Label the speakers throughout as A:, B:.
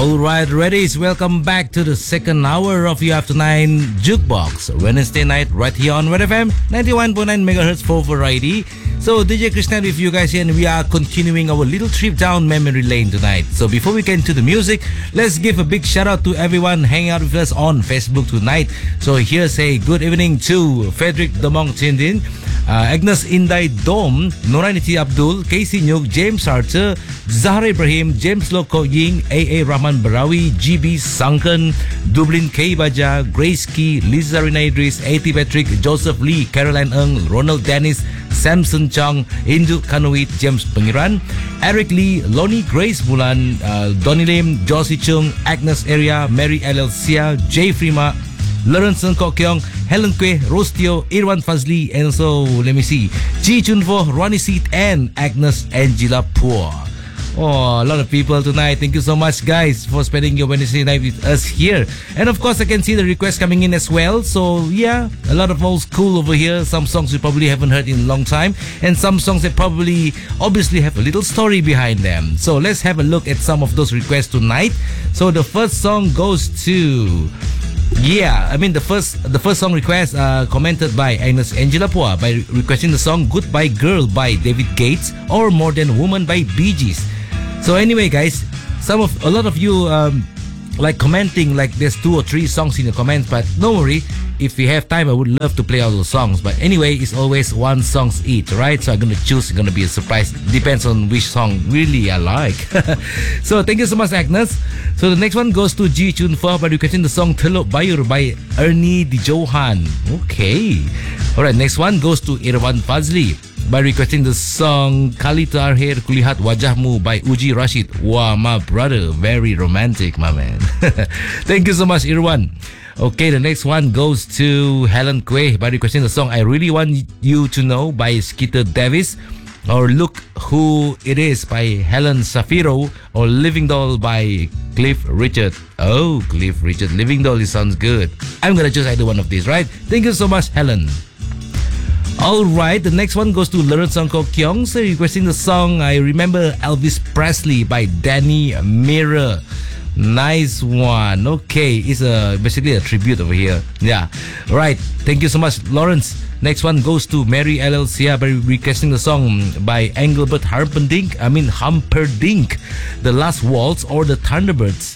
A: Alright, Reddies, welcome back to the second hour of your After 9 Jukebox. Wednesday night, right here on Red FM, 91.9 MHz for variety. So, DJ Krishnan with you guys here, and we are continuing our little trip down memory lane tonight. So, before we get into the music, let's give a big shout out to everyone hanging out with us on Facebook tonight. So, here's a good evening to Frederick Domong Tindin, Agnes Inday Dom, Noraniti Abdul, Casey Nyuk, James Archer, Zahra Ibrahim, James Loko Ying, AA Rahman Barawi, GB Sankan, Dublin K Baja, Grace Key, Liza Rina Idris, A.T. Patrick, Joseph Lee, Caroline Ng, Ronald Dennis, Samson Chong, Indu Kanuit, James Pengiran, Eric Lee, Lonnie Grace Bulan, Donny Lim, Josie Chung, Agnes Area, Mary Sia, Jay Frima, Lawrence Kok Kyong, Helen Kwe, Rostio, Irwan Fazli, and also, let me see, Chi Chunfo, Ronnie Seat, and Agnes Angela Poor. Oh, a lot of people tonight. Thank you so much, guys, for spending your Wednesday night with us here. And of course, I can see the requests coming in as well. So, yeah, a lot of old school over here. Some songs you probably haven't heard in a long time. And some songs that probably, obviously, have a little story behind them. So, let's have a look at some of those requests tonight. So, the first song goes to... the first song request commented by Agnes Angela Poa by requesting the song Goodbye Girl by David Gates or More Than Woman by Bee Gees. So anyway, guys, a lot of you like commenting like there's 2 or 3 songs in the comments, but don't worry, if we have time I would love to play all those songs, but anyway, it's always one songs each, right? So I'm gonna choose, it's gonna be a surprise, depends on which song really I like. So thank you so much, Agnes. So the next one goes to Ji Chunfa by requesting the song Telok Bayur by Ernie Dijohan. Okay. Alright, next one goes to Irwan Fazli by requesting the song Kali Terakhir Kulihat Wajahmu by Uji Rashid. Wow, my brother, very romantic, my man. Thank you so much, Irwan. Okay, the next one goes to Helen Kwe by requesting the song I Really Want You to Know by Skeeter Davis, or Look Who It Is by Helen Safiro, or Living Doll by Cliff Richard. Oh, Cliff Richard, Living Doll, it sounds good. I'm gonna choose either one of these, right? Thank you so much, Helen. Alright, the next one goes to Lawrence Kok Kyong, so requesting the song I Remember Elvis Presley by Danny Mirror. Nice one. Okay, it's basically a tribute over here. Yeah. Right. Thank you so much, Lawrence. Next one goes to Mary Sia by requesting the song by Engelbert Humperdinck. The Last Waltz or the Thunderbirds.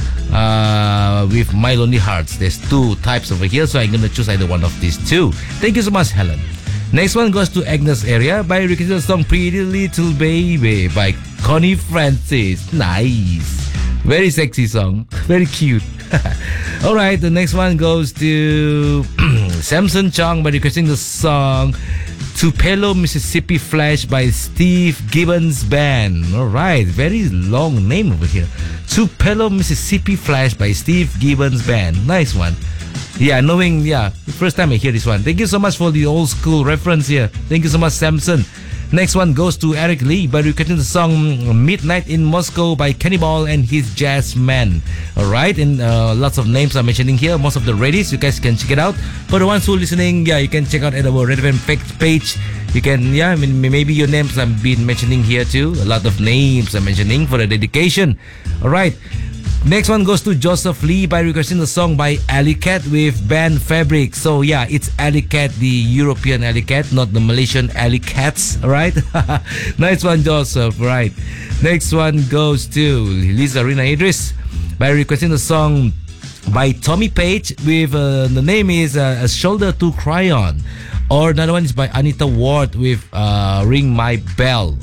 A: With My Lonely Hearts. There's 2 types over here, so I'm gonna choose either one of these 2. Thank you so much, Helen. Next one goes to Agnes Area by requesting the song Pretty Little Baby by Connie Francis. Nice. Very sexy song. Very cute. Alright, the next one goes to Samson Chong by requesting the song Tupelo, Mississippi Flash by Steve Gibbons Band. Alright, very long name over here. Tupelo, Mississippi Flash by Steve Gibbons Band. Nice one. Yeah, first time I hear this one. Thank you so much for the old school reference here. Thank you so much, Samson. Next one goes to Eric Lee by requesting the song Midnight in Moscow by Cannibal and his Jazz Man. Alright, and lots of names I'm mentioning here. Most of the Reddies, you guys can check it out. For the ones who are listening, you can check out at our Red FM page. You can, maybe your names I've been mentioning here too. A lot of names I'm mentioning for the dedication. Alright. Next one goes to Joseph Lee by requesting the song by Alley Cat with Band Fabric. So yeah, it's Alley Cat, the European Alley Cat, not the Malaysian Alley Cats. Alright? Nice one, Joseph. Right. Next one goes to Liza Rina Idris by requesting the song by Tommy Page with the name is A Shoulder to Cry On. Or another one is by Anita Ward with Ring My Bell.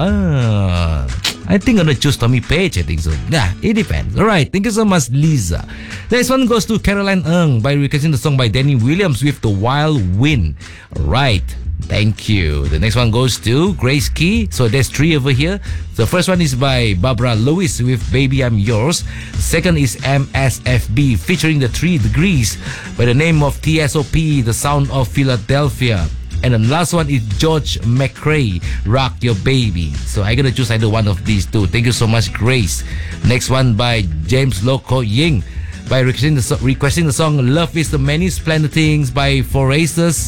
A: I think I'm gonna choose Tommy Page. I think so. Yeah, it depends. Alright, thank you so much, Lisa. Next one goes to Caroline Ng by requesting the song by Danny Williams with The Wild Wind. Alright, thank you. The next one goes to Grace Key. So there's 3 over here. The first one is by Barbara Lewis with Baby I'm Yours. Second is MSFB featuring the 3 Degrees by the name of TSOP, The Sound of Philadelphia. And the last one is George McRae, Rock Your Baby. So I'm gonna choose either one of these 2. Thank you so much, Grace. Next one by James Loko Ying by requesting the song Love is the Many Splendid Things by Four Aces.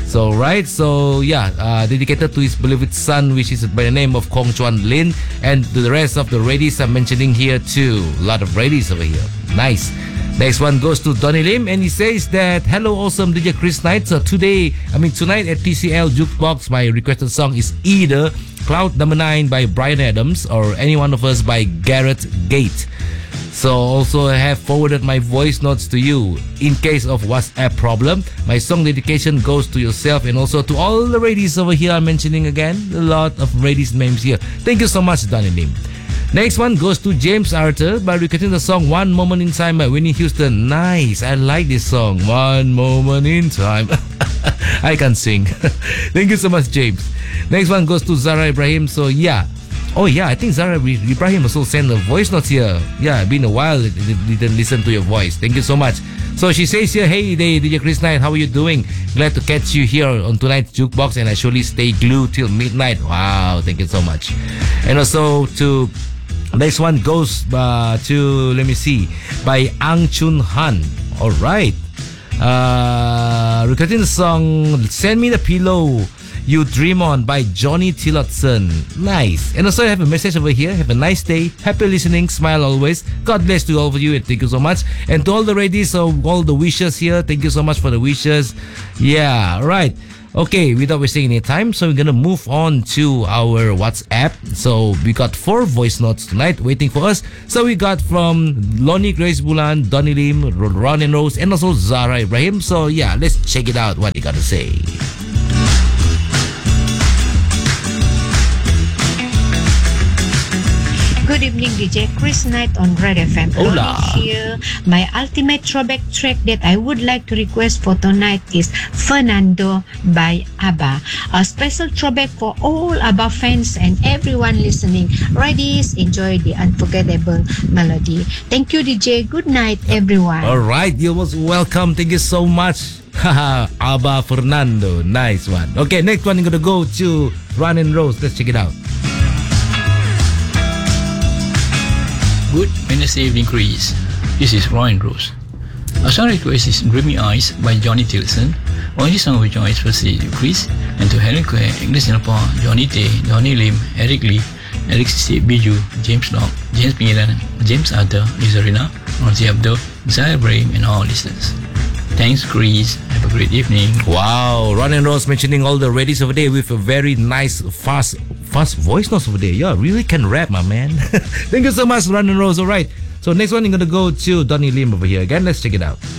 A: So right, so yeah, dedicated to his beloved son, which is by the name of Kong Chuan Lin, and to the rest of the ladies I'm mentioning here too. A lot of ladies over here. Nice. Next one goes to Donny Lim, and he says that, hello, awesome DJ Chris Knight. So tonight at TCL Jukebox, my requested song is either Cloud Number 9 by Bryan Adams or Any One of Us by Gareth Gate. So also I have forwarded my voice notes to you in case of WhatsApp problem. My song dedication goes to yourself and also to all the ladies over here I'm mentioning again. A lot of ladies' names here. Thank you so much, Donny Lim. Next one goes to James Arthur by requesting the song One Moment in Time by Whitney Houston. Nice. I like this song. One Moment in Time. I can't sing. Thank you so much, James. Next one goes to Zara Ibrahim. So yeah. Oh yeah, I think Zara Ibrahim also sent a voice note here. Yeah, been a while didn't listen to your voice. Thank you so much. So she says here, hey DJ Chris Knight, how are you doing? Glad to catch you here on tonight's Jukebox, and I surely stay glued till midnight. Wow, thank you so much. And also to next one goes to, let me see, by Ang Chun Han. All right. Recording the song Send Me the Pillow You Dream On by Johnny Tillotson. Nice. And also I have a message over here. Have a nice day. Happy listening. Smile always. God bless to all of you, and thank you so much. And to all the ladies, so all the wishes here, thank you so much for the wishes. Yeah, right. Okay, without wasting any time, so we're gonna move on to our WhatsApp. So we got 4 voice notes tonight waiting for us. So we got from Lonnie Grace Bulan, Donny Lim, Ron and Rose, and also Zara Ibrahim. So yeah, let's check it out what they gotta say.
B: Good evening, DJ Chris Knight on Red FM.
A: Hola.
B: Here. My ultimate throwback track that I would like to request for tonight is Fernando by ABBA. A special throwback for all ABBA fans and everyone listening. Ladies, enjoy the unforgettable melody. Thank you, DJ. Good night, everyone.
A: All right, you're most welcome. Thank you so much. Haha, ABBA Fernando. Nice one. Okay, next one, I'm gonna go to Ron and Rose. Let's check it out.
C: Good Wednesday evening, Chris. This is Ryan Rose. Our song request is Dreamy Eyes by Johnny Tillotson. Only song of choice for Chris, and to Helen Kwe, Agnes Singapore, Johnny Tay, Donny Lim, Eric Lee, Eric Sisi, Biju, James Locke, James Pingilan, James Arthur, Lisa Rina, Ronzi Abdo, Zara Ibrahim, and all listeners. Thanks, Chris. Have a great evening.
A: Wow, Ron and Rose mentioning all the ladies over there with a very nice, fast voice notes over there. Yeah, really can rap, my man. Thank you so much, Ron and Rose. All right. So next one, I'm going to go to Donny Lim over here again. Let's check it out.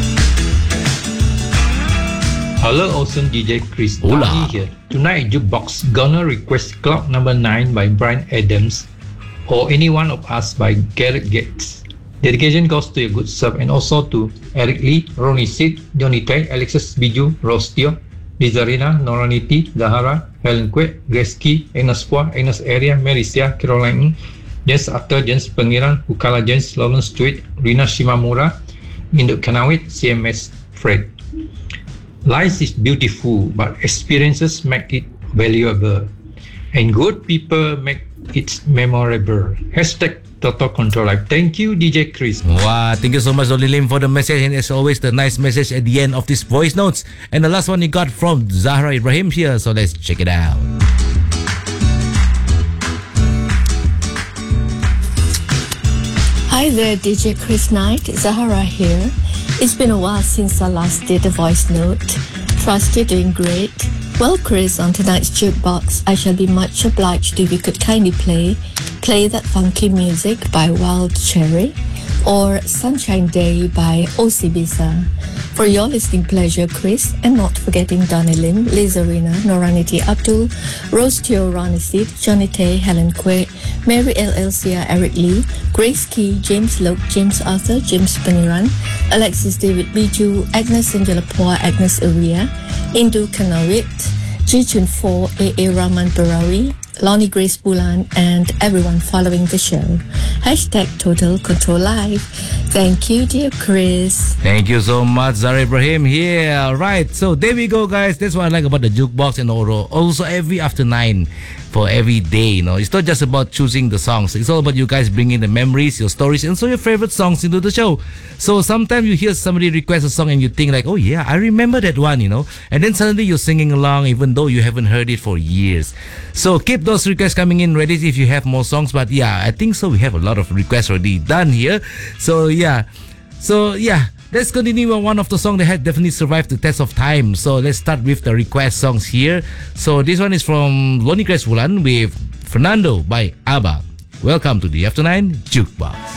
D: Hello, awesome DJ Chris.
A: Hola.
D: Donny here. Tonight, Jukebox gonna request Cloud Number 9 by Bryan Adams or Any One of Us by Gareth Gates. Dedication goes to a good self and also to Eric Lee, Ronnie Sid, Johnny Tay, Alexis Biju, Rose Teo, Lizarina, Noraniti, Zahara, Helen Kwe, Grace Key, Agnes Pua, Agnes Area, Marisia, Caroline, James Arthur, James Pengiran, Ukala James, Lawrence Stewart, Rina Shimamura, Induk Kanawit, CMS Fred. Life is beautiful, but experiences make it valuable. And good people make it memorable. Hashtag Total Control Life. Thank you, DJ Chris.
A: Wow, thank you so much, Donny Lim, for the message, and as always, the nice message at the end of this voice notes. And the last one you got from Zahra Ibrahim here, so let's check it out.
E: Hi there, DJ Chris Knight, Zahara here. It's been a while since I last did a voice note. Trust you're doing great. Well, Chris, on tonight's Jukebox, I shall be much obliged if you could kindly play that funky music by Wild Cherry or Sunshine Day by OCBisa. For your listening pleasure, Chris, and not forgetting Donny Lim, Lisa Rina, Noraniti Abdul, Rose Teo, Ronnie Sid, Johnny Tay, Helen Kwe, Mary L. Elsia, Eric Lee, Grace Key, James Loke, James Arthur, James Pengiran, Alexis David Biju, Agnes Angela Pua, Agnes Uria, Indu Kanawit, Ji Chun Fo, A.A. Rahman Barawi, Lonnie Grace Bulan, and everyone following the show. Hashtag Total Control Live. Thank you, dear Chris.
A: Thank you so much, Zara Ibrahim here. Right, so there we go, guys. That's what I like about the jukebox and also every after 9 for every day. It's not just about choosing the songs. It's all about you guys bringing the memories, your stories, and also your favorite songs into the show. So sometimes you hear somebody request a song and you think like, oh yeah, I remember that one, and then suddenly you're singing along even though you haven't heard it for years. So keep those requests coming in ready if you have more songs. But yeah, I think so. We have a lot of requests already done here. So yeah, let's continue on one of the songs that had definitely survived the test of time. So let's start with the request songs here. So this one is from Lonnie Grace Wulan with Fernando by ABBA. Welcome to the After 9 Jukebox.